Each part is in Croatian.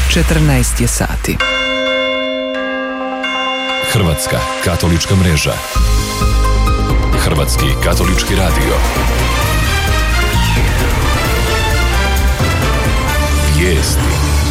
14 je sati. Hrvatska katolička mreža. Hrvatski katolički radio. Vijesti.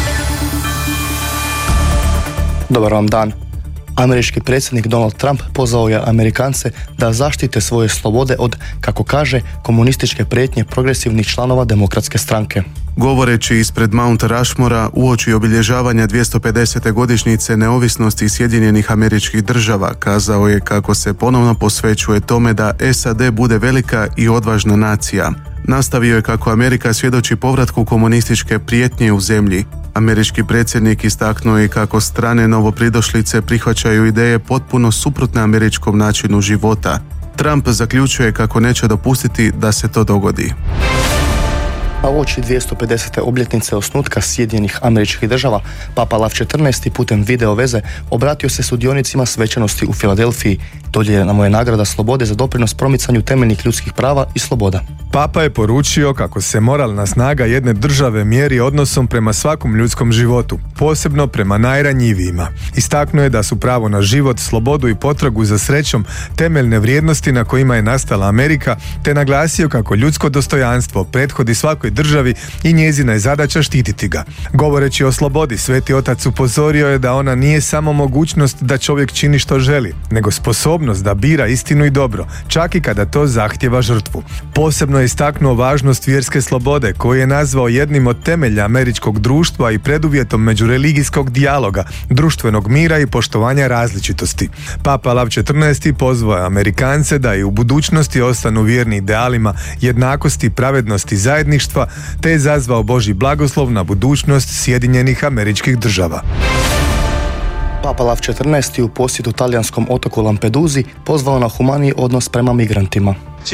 Dobar vam dan. Američki predsjednik Donald Trump pozvao je Amerikance da zaštite svoje slobode od, kako kaže, komunističke prijetnje progresivnih članova Demokratske stranke. Govoreći ispred Mount Rushmora uoči obilježavanja 250. godišnjice neovisnosti Sjedinjenih Američkih Država, kazao je kako se ponovno posvećuje tome da SAD bude velika i odvažna nacija. Nastavio je kako Amerika svjedoči povratku komunističke prijetnje u zemlji. Američki predsjednik istaknuo je kako strane novopridošlice prihvaćaju ideje potpuno suprotne američkom načinu života. Trump zaključuje kako neće dopustiti da se to dogodi. A uoči 250. obljetnice osnutka Sjedinjenih Američkih Država, Papa Lav XIV putem video veze obratio se sudionicima svečanosti u Filadelfiji. Dodijeljena mu je nagrada slobode za doprinos promicanju temeljnih ljudskih prava i sloboda. Papa je poručio kako se moralna snaga jedne države mjeri odnosom prema svakom ljudskom životu, posebno prema najranjivijima. Istaknuo je da su pravo na život, slobodu i potragu za srećom temeljne vrijednosti na kojima je nastala Amerika, te naglasio kako ljudsko dostojanstvo prethodi svakoj državi i njezina je zadaća štititi ga. Govoreći o slobodi, Sveti Otac upozorio je da ona nije samo mogućnost da čovjek čini što želi, nego sposobnost da bira istinu i dobro, čak i kada to zahtjeva žrtvu. Posebno je istaknuo važnost vjerske slobode, koju je nazvao jednim od temelja američkog društva i preduvjetom međureligijskog dijaloga, društvenog mira i poštovanja različitosti. Papa Lav XIV pozvao je Amerikance da i u budućnosti ostanu vjerni idealima jednakosti, pravednosti, zajedništva, te je zazvao Božji blagoslov na budućnost Sjedinjenih Američkih Država. Papa Lav XIV u posjetu talijanskom otoku Lampeduzi pozvao na humaniji odnos prema migrantima.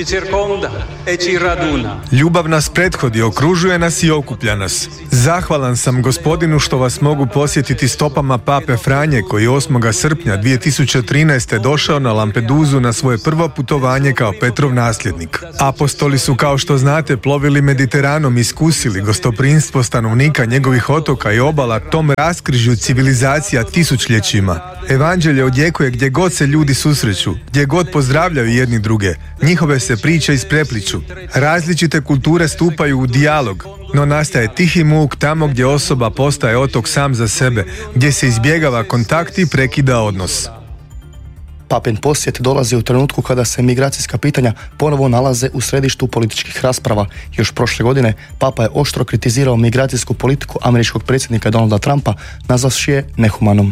Ljubav nas prethodi, okružuje nas i okuplja nas. Zahvalan sam Gospodinu što vas mogu posjetiti stopama Pape Franje, koji 8. srpnja 2013. došao na Lampeduzu na svoje prvo putovanje kao Petrov nasljednik. Apostoli su, kao što znate, plovili Mediteranom i iskusili gostoprimstvo stanovnika njegovih otoka i obala tom raskrižju civilizacija tisućljećima. Evanđelje odjekuje gdje god se ljudi susreću, gdje god pozdravljaju jedni druge. Njihove se priče isprepliču. Različite kulture stupaju u dijalog, no nastaje tihi muk tamo gdje osoba postaje otok sam za sebe, gdje se izbjegava kontakt i prekida odnos. Papin posjet dolazi u trenutku kada se migracijska pitanja ponovo nalaze u središtu političkih rasprava. Još prošle godine Papa je oštro kritizirao migracijsku politiku američkog predsjednika Donalda Trumpa, nazvavši je nehumanom.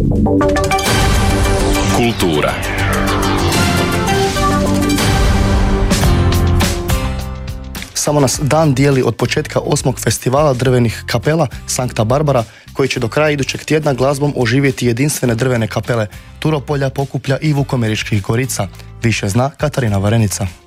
Kultura. Samo nas dan dijeli od početka 8. festivala drvenih kapela Sankta Barbara, koji će do kraja idućeg tjedna glazbom oživjeti jedinstvene drvene kapele Turopolja, Pokuplja i Vukomeričkih Gorica. Više zna Katarina Varenica.